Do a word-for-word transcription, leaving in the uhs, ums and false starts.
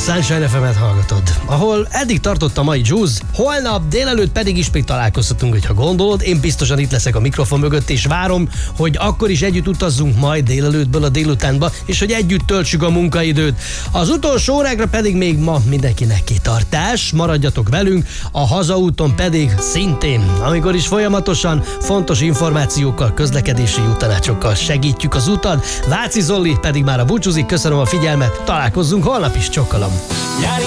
Sunshine ef emet hallgatod, ahol eddig tartott a mai Juice, holnap délelőtt pedig is még találkozhatunk, hogyha gondolod. Én biztosan itt leszek a mikrofon mögött, és várom, hogy akkor is együtt utazzunk majd délelőttből a délutánba, és hogy együtt töltsük a munkaidőt. Az utolsó órákra pedig még ma mindenkinek kitartás, maradjatok velünk, a hazaúton pedig szintén, amikor is folyamatosan fontos információkkal, közlekedési úttanácsokkal segítjük az utat. Váci Zolli pedig már a búcsúzik, köszönöm a figyelmet, találkozzunk holnap is, csokkolom!